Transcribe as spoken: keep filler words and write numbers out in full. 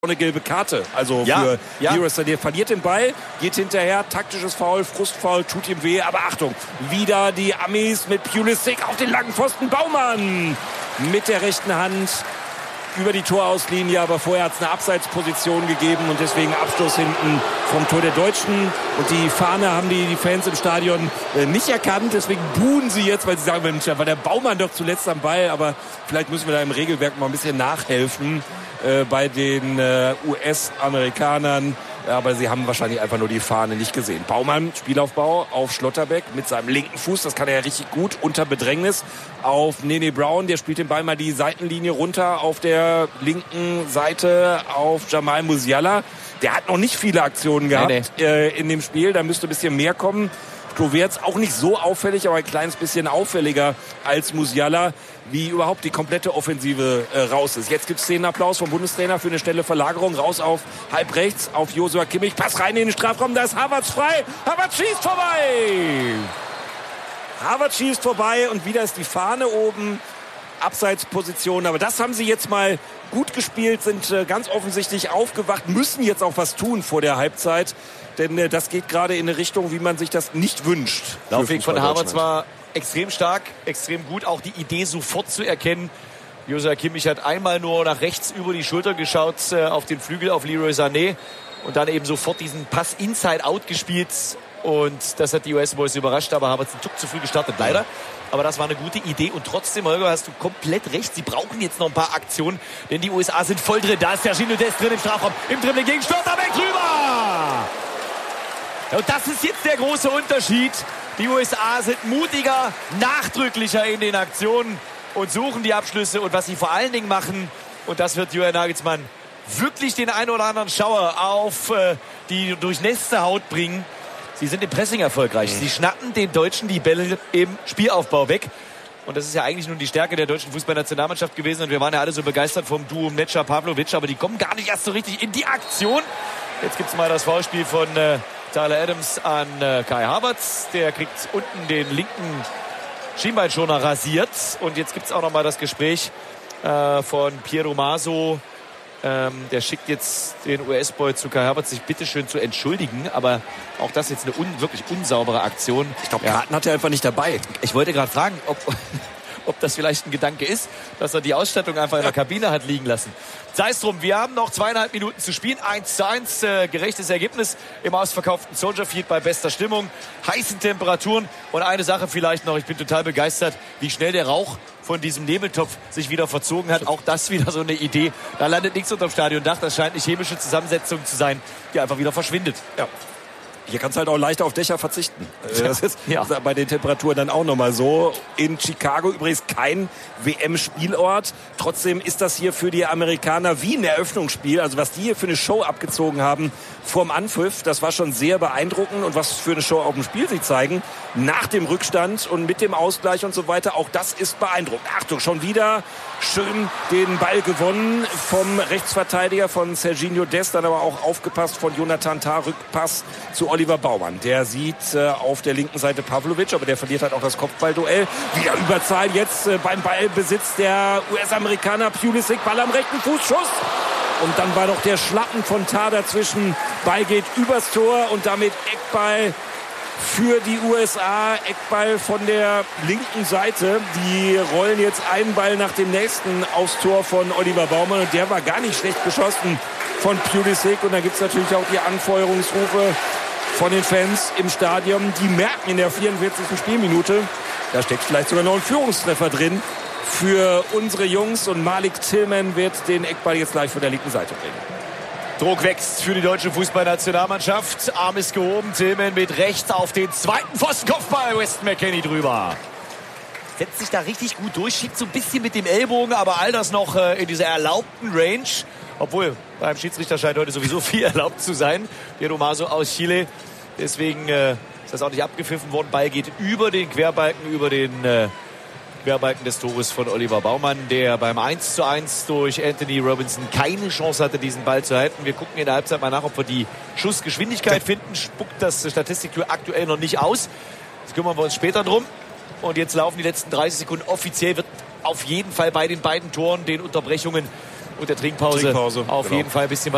eine gelbe Karte. Also ja, für ja. Leroy Sané, verliert den Ball, geht hinterher, taktisches Foul, Frustfoul, tut ihm weh. Aber Achtung, wieder die Amis mit Pulisic auf den langen Pfosten. Baumann mit der rechten Hand über die Torauslinie, aber vorher hat es eine Abseitsposition gegeben und deswegen Abstoß hinten vom Tor der Deutschen. Und die Fahne haben die, die Fans im Stadion äh, nicht erkannt, deswegen buhen sie jetzt, weil sie sagen, Mensch, da war der Baumann doch zuletzt am Ball, aber vielleicht müssen wir da im Regelwerk mal ein bisschen nachhelfen äh, bei den äh, U S-Amerikanern. Aber sie haben wahrscheinlich einfach nur die Fahne nicht gesehen. Baumann, Spielaufbau auf Schlotterbeck mit seinem linken Fuß. Das kann er ja richtig gut unter Bedrängnis auf Nene Brown. Der spielt den Ball mal die Seitenlinie runter auf der linken Seite auf Jamal Musiala. Der hat noch nicht viele Aktionen gehabt nee, nee. Äh, in dem Spiel. Da müsste ein bisschen mehr kommen. Klovertz auch nicht so auffällig, aber ein kleines bisschen auffälliger als Musiala, wie überhaupt die komplette Offensive äh, raus ist. Jetzt gibt es den Applaus vom Bundestrainer für eine schnelle Verlagerung. Raus auf halb rechts, auf Joshua Kimmich. Pass rein in den Strafraum, da ist Havertz frei. Havertz schießt vorbei. Havertz schießt vorbei und wieder ist die Fahne oben. Abseitsposition, aber das haben sie jetzt mal gut gespielt, sind äh, ganz offensichtlich aufgewacht, müssen jetzt auch was tun vor der Halbzeit, denn äh, das geht gerade in eine Richtung, wie man sich das nicht wünscht. Laufweg von Havertz war extrem stark, extrem gut, auch die Idee sofort zu erkennen. Joshua Kimmich hat einmal nur nach rechts über die Schulter geschaut äh, auf den Flügel, auf Leroy Sané und dann eben sofort diesen Pass Inside-Out gespielt und das hat die U S-Boys überrascht, aber Havertz einen Tuck zu früh gestartet, leider. Aber das war eine gute Idee. Und trotzdem, Holger, hast du komplett recht. Sie brauchen jetzt noch ein paar Aktionen, denn die U S A sind voll drin. Da ist der Sergiño Dest drin im Strafraum. Im Dribbling gegen Schlotterbeck drüber. Und das ist jetzt der große Unterschied. Die U S A sind mutiger, nachdrücklicher in den Aktionen und suchen die Abschlüsse. Und was sie vor allen Dingen machen, und das wird Julian Nagelsmann wirklich den einen oder anderen Schauer auf äh, die durchnässte Haut bringen. Sie sind im Pressing erfolgreich. Sie schnappen den Deutschen die Bälle im Spielaufbau weg. Und das ist ja eigentlich nun die Stärke der deutschen Fußballnationalmannschaft gewesen. Und wir waren ja alle so begeistert vom Duo Metscher-Pavlovic. Aber die kommen gar nicht erst so richtig in die Aktion. Jetzt gibt es mal das Foulspiel von äh, Tyler Adams an äh, Kai Havertz. Der kriegt unten den linken Schienbeinschoner rasiert. Und jetzt gibt es auch noch mal das Gespräch äh, von Piero Maso. Ähm, der schickt jetzt den U S-Boy zu Kai Havertz, sich bitteschön zu entschuldigen. Aber auch das jetzt eine un wirklich unsaubere Aktion. Ich glaube, Karten ja. hat er einfach nicht dabei. Ich wollte gerade fragen, ob, ob das vielleicht ein Gedanke ist, dass er die Ausstattung einfach in der Kabine hat liegen lassen. Sei es drum, wir haben noch zweieinhalb Minuten zu spielen. eins zu eins, äh, gerechtes Ergebnis im ausverkauften Soldier Field bei bester Stimmung, heißen Temperaturen. Und eine Sache vielleicht noch, ich bin total begeistert, wie schnell der Rauch von diesem Nebeltopf sich wieder verzogen hat. Auch das wieder so eine Idee. Da landet nichts unterm Stadiondach. Das scheint eine chemische Zusammensetzung zu sein, die einfach wieder verschwindet. Ja. Hier kannst du halt auch leichter auf Dächer verzichten. Das ist ja. bei den Temperaturen dann auch nochmal so. In Chicago übrigens kein W M-Spielort. Trotzdem ist das hier für die Amerikaner wie ein Eröffnungsspiel. Also was die hier für eine Show abgezogen haben vorm Anpfiff, das war schon sehr beeindruckend. Und was für eine Show auf dem Spiel sie zeigen, nach dem Rückstand und mit dem Ausgleich und so weiter, auch das ist beeindruckend. Achtung, schon wieder schön den Ball gewonnen vom Rechtsverteidiger von Sergiño Dest, dann aber auch aufgepasst von Jonathan Tah, Rückpass zu Oliver Baumann. Der sieht äh, auf der linken Seite Pavlovic, aber der verliert halt auch das Kopfballduell. Wieder Überzahl jetzt äh, beim Ballbesitz der U S-Amerikaner. Pulisic, Ball am rechten Fuß, Schuss. Und dann war doch der Schlappen von Tah dazwischen. Ball geht übers Tor und damit Eckball für die U S A. Eckball von der linken Seite. Die rollen jetzt einen Ball nach dem nächsten aufs Tor von Oliver Baumann. Und der war gar nicht schlecht geschossen von Pulisic. Und da gibt es natürlich auch die Anfeuerungsrufe von den Fans im Stadion. Die merken in der vierundvierzigsten Spielminute, da steckt vielleicht sogar noch ein Führungstreffer drin für unsere Jungs. Und Malik Tillman wird den Eckball jetzt gleich von der linken Seite bringen. Druck wächst für die deutsche Fußballnationalmannschaft. Arm ist gehoben. Tillman mit rechts auf den zweiten Pfostenkopfball. Weston McKennie drüber. Setzt sich da richtig gut durch. Schiebt so ein bisschen mit dem Ellbogen, aber all das noch äh, in dieser erlaubten Range. Obwohl, beim Schiedsrichter scheint heute sowieso viel erlaubt zu sein. Piero Maso aus Chile. Deswegen äh, ist das auch nicht abgepfiffen worden. Ball geht über den Querbalken, über den äh, Querbalken des Tores von Oliver Baumann, der beim eins zu eins durch Anthony Robinson keine Chance hatte, diesen Ball zu halten. Wir gucken in der Halbzeit mal nach, ob wir die Schussgeschwindigkeit finden. Spuckt das Statistiktool aktuell noch nicht aus. Das kümmern wir uns später drum. Und jetzt laufen die letzten dreißig Sekunden. Offiziell wird auf jeden Fall bei den beiden Toren, den Unterbrechungen und der Trinkpause, Trinkpause auf genau. jeden Fall ein bisschen was